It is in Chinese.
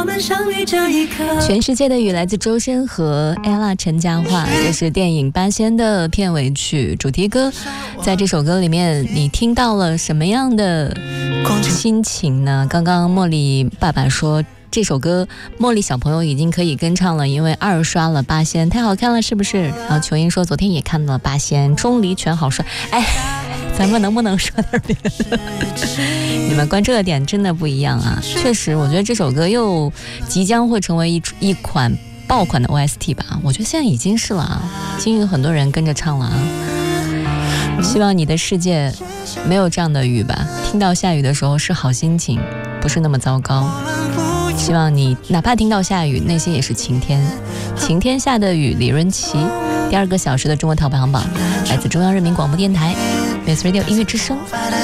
们相遇这一刻。 全世界的雨来自周深和 ella 陈嘉桦，这是电影《八仙》的片尾曲主题歌。在这首歌里面你听到了什么样的心情呢？刚刚茉莉爸爸说这首歌茉莉小朋友已经可以跟唱了，因为二刷了《八仙》，太好看了是不是？然后琼英说昨天也看到了《八仙》，钟离权好帅。哎，咱们能不能说点别的？你们关注的点真的不一样啊！确实我觉得这首歌又即将会成为一款爆款的 OST 吧，我觉得现在已经是了啊，已经有很多人跟着唱了啊。希望你的世界没有这样的雨吧，听到下雨的时候是好心情，不是那么糟糕。希望你哪怕听到下雨，内心也是晴天。晴天下的雨，李润琪。第2个小时的中国淘排行榜来自中央人民广播电台 Base Radio 音乐之声。